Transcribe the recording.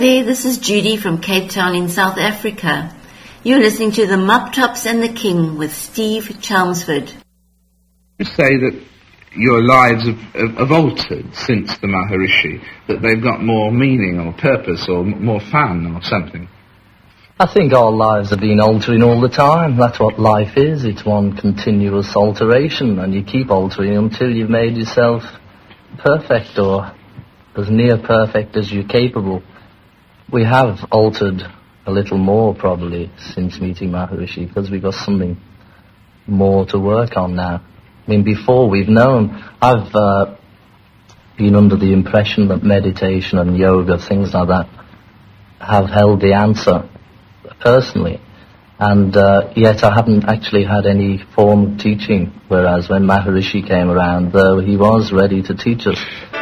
Hey, this is Judy from Cape Town in South Africa. You're listening to the Mop Tops and the King with Steve Chelmsford. You say that your lives have altered since the Maharishi, that they've got more meaning or purpose or more fun or something. I think our lives have been altering all the time. That's what life is. It's one continuous alteration, and you keep altering until you've made yourself perfect or as near perfect as you're capable. We have altered a little more probably since meeting Maharishi because we've got something more to work on now. I mean, before we've known, I've been under the impression that meditation and yoga, things like that, have held the answer personally. And yet I haven't actually had any form of teaching, whereas when Maharishi came around, though, he was ready to teach us.